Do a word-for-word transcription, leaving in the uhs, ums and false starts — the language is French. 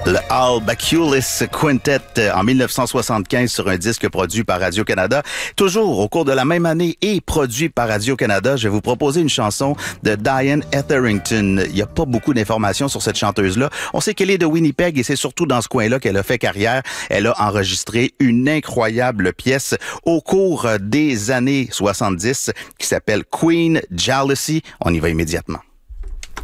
Le Al Bacchulis Quintet en dix-neuf cent soixante-quinze sur un disque produit par Radio-Canada. Toujours au cours de la même année et produit par Radio-Canada, je vais vous proposer une chanson de Diane Etherington. Il n'y a pas beaucoup d'informations sur cette chanteuse-là. On sait qu'elle est de Winnipeg et c'est surtout dans ce coin-là qu'elle a fait carrière. Elle a enregistré une incroyable pièce au cours des années soixante-dix qui s'appelle Queen Jealousy. On y va immédiatement.